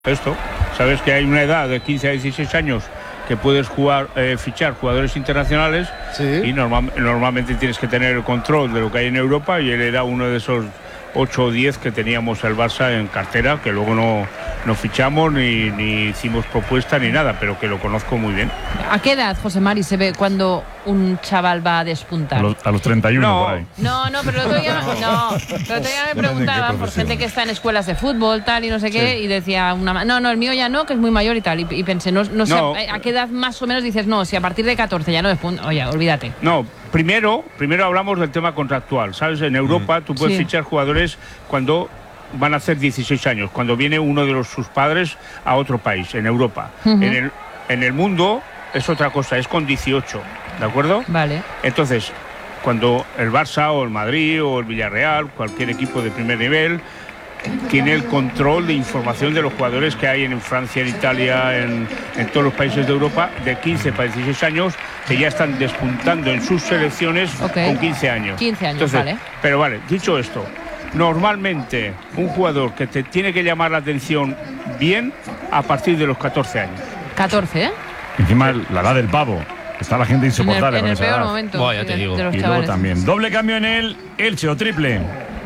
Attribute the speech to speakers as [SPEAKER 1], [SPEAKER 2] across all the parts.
[SPEAKER 1] Esto, sabes que hay una edad de 15 a 16 años que puedes fichar jugadores internacionales, sí. Y normalmente tienes que tener el control de lo que hay en Europa, y él era uno de esos 8 o 10 que teníamos el Barça en cartera, que luego no fichamos ni hicimos propuesta ni nada, pero que lo conozco muy bien.
[SPEAKER 2] ¿A qué edad, José Mari, se ve cuando un chaval va a despuntar?
[SPEAKER 3] A los 31
[SPEAKER 1] no.
[SPEAKER 3] Por ahí.
[SPEAKER 2] No, pero el otro día me preguntaban por gente que está en escuelas de fútbol, tal, y no sé qué, y decía el mío ya no, que es muy mayor y tal, y pensé, no sé, ¿a qué edad más o menos dices, no, si a partir de 14 ya no despunta? Oye, olvídate.
[SPEAKER 1] No, primero hablamos del tema contractual, ¿sabes? En Europa tú puedes fichar jugadores cuando van a hacer 16 años, cuando viene uno de sus padres a otro país, en Europa. En el mundo es otra cosa, es con 18, ¿de acuerdo?
[SPEAKER 2] Vale.
[SPEAKER 1] Entonces, cuando el Barça o el Madrid o el Villarreal, cualquier equipo de primer nivel, tiene el control de información de los jugadores que hay en Francia, en Italia, en todos los países de Europa, de 15 para 16 años, que ya están despuntando en sus selecciones con 15 años.
[SPEAKER 2] 15 años, entonces, vale.
[SPEAKER 1] Pero vale, dicho esto, normalmente un jugador que te tiene que llamar la atención bien a partir de los 14 años.
[SPEAKER 2] 14, ¿eh?
[SPEAKER 3] Encima la edad del pavo. Está la gente insoportable
[SPEAKER 2] en el
[SPEAKER 3] con esa
[SPEAKER 2] peor
[SPEAKER 3] edad.
[SPEAKER 2] momento.
[SPEAKER 4] Bueno, ya te digo.
[SPEAKER 3] Y luego también. Doble cambio en el Elche o triple.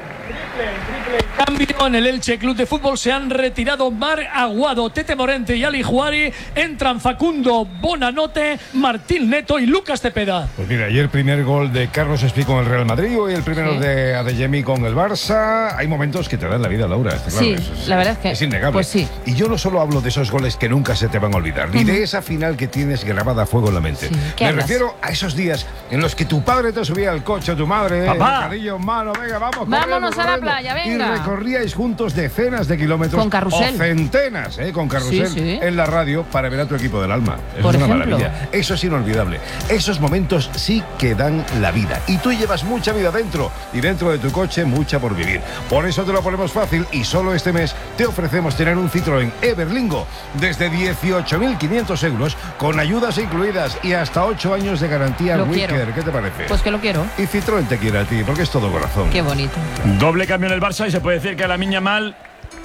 [SPEAKER 4] Cambio en el Elche Club de Fútbol. Se han retirado Marc Aguado, Tete Morente y Ali Juari. Entran Facundo Bonanote, Martín Neto y Lucas Cepeda.
[SPEAKER 5] Pues mira, ayer primer gol de Carlos Espí con el Real Madrid, hoy el primero de Adeyemi con el Barça. Hay momentos que te dan la vida, Laura. Claro,
[SPEAKER 2] sí, la verdad es que
[SPEAKER 5] es innegable.
[SPEAKER 2] Pues sí.
[SPEAKER 5] Y yo no solo hablo de esos goles que nunca se te van a olvidar, ni de esa final que tienes grabada a fuego en la mente.
[SPEAKER 2] Sí.
[SPEAKER 5] Me refiero a esos días en los que tu padre te subía al coche, tu madre, bocadillo en mano, venga,
[SPEAKER 2] vámonos a la playa, venga.
[SPEAKER 5] Y recorríais juntos decenas de kilómetros
[SPEAKER 2] con carrusel.
[SPEAKER 5] O centenas, con carrusel en la radio para ver a tu equipo del alma.
[SPEAKER 2] Por
[SPEAKER 5] es una
[SPEAKER 2] ejemplo.
[SPEAKER 5] maravilla. Eso es inolvidable. Esos momentos sí que dan la vida. Y tú llevas mucha vida dentro. Y dentro de tu coche, mucha por vivir. Por eso te lo ponemos fácil. Y solo este mes te ofrecemos tener un Citroën Everlingo desde 18.500 euros, con ayudas incluidas y hasta 8 años de garantía Wicker. ¿Qué te parece?
[SPEAKER 2] Pues que lo quiero.
[SPEAKER 5] Y Citroën te quiere a ti, porque es todo corazón.
[SPEAKER 2] Qué bonito.
[SPEAKER 3] Doble cambio en el Barça y se puede decir que a Lamine Yamal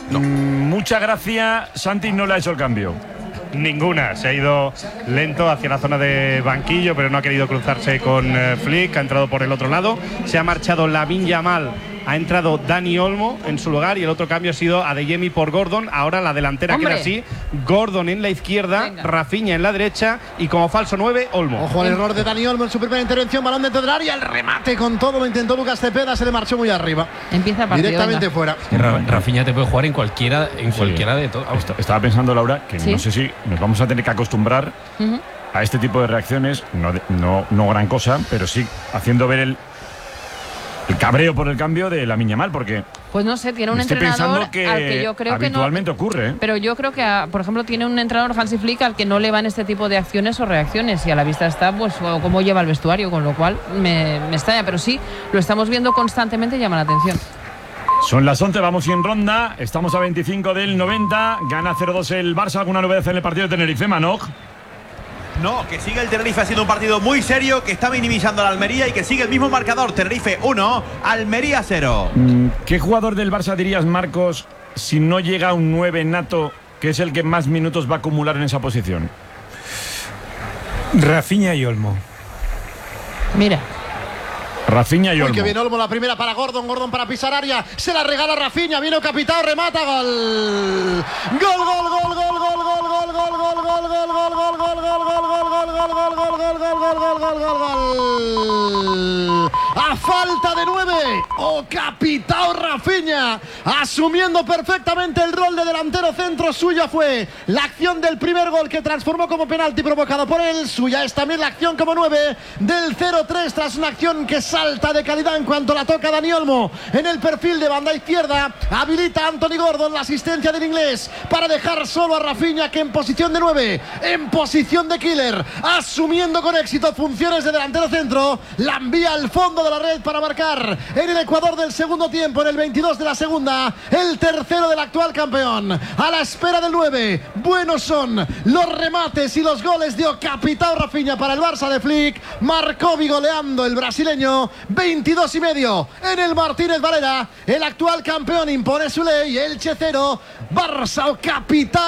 [SPEAKER 3] mucha gracia. Santi no le ha hecho el cambio.
[SPEAKER 6] Ninguna, se ha ido lento hacia la zona de banquillo, pero no ha querido cruzarse con Flick, ha entrado por el otro lado. Se ha marchado Lamine Yamal, ha entrado Dani Olmo en su lugar, y el otro cambio ha sido Adeyemi por Gordon. Ahora la delantera queda así: Gordon en la izquierda, Rafinha en la derecha, y como falso 9, Olmo.
[SPEAKER 7] Ojo al error de Dani Olmo en su primera intervención, balón dentro del área, el remate con todo lo intentó Lucas Cepeda, se le marchó muy arriba.
[SPEAKER 2] Empieza a partir,
[SPEAKER 7] directamente fuera.
[SPEAKER 4] Rafinha te puede jugar en cualquiera de todos.
[SPEAKER 3] Estaba pensando, Laura, que no sé si nos vamos a tener que acostumbrar a este tipo de reacciones, no gran cosa, pero sí haciendo ver el cabreo por el cambio de Lamine Yamal, porque
[SPEAKER 2] pues no sé, tiene un entrenador al que yo creo
[SPEAKER 3] habitualmente
[SPEAKER 2] que no
[SPEAKER 3] ocurre,
[SPEAKER 2] pero yo creo que por ejemplo tiene un entrenador, Hansi Flick, al que no le van este tipo de acciones o reacciones, y a la vista está pues cómo lleva el vestuario, con lo cual me extraña, pero sí lo estamos viendo constantemente y llama la atención.
[SPEAKER 3] Son las 11, vamos en ronda, estamos a 25 del 90, gana 0-2 el Barça. ¿Alguna novedad en el partido de Tenerife, Manoj?
[SPEAKER 8] No, que sigue el Tenerife haciendo un partido muy serio, que está minimizando a la Almería y que sigue el mismo marcador. Tenerife 1, Almería 0.
[SPEAKER 3] ¿Qué jugador del Barça dirías, Marcos, si no llega a un 9 nato, que es el que más minutos va a acumular en esa posición?
[SPEAKER 9] Rafinha y Olmo.
[SPEAKER 2] Mira.
[SPEAKER 3] Rafinha y Olmo.
[SPEAKER 7] Que viene Olmo, la primera para Gordon para pisar área, se la regala Rafinha, vino Capitao, remata, gol. A falta de 9, Capitao Rafinha, asumiendo perfectamente el rol de delantero centro. Suya fue la acción del primer gol, que transformó como penalti provocado por él. Suya es también la acción como 9 del 0-3, tras una acción que salta de calidad en cuanto la toca Dani Olmo en el perfil de banda izquierda. Habilita a Anthony Gordon, la asistencia del inglés, para dejar solo a Rafinha, que en posición de 9, en posición de killer, asumiendo con éxito funciones de delantero centro, la envía al fondo de la red para marcar en el Ecuador del segundo tiempo en el 22 de la segunda, el tercero del actual campeón. A la espera del 9, buenos son los remates y los goles de Capitão Rafinha para el Barça de Flick. Marcó goleando el brasileño, 22,5 en el Martínez Valera. El actual campeón impone su ley, Elche 0, Barça o Capitão.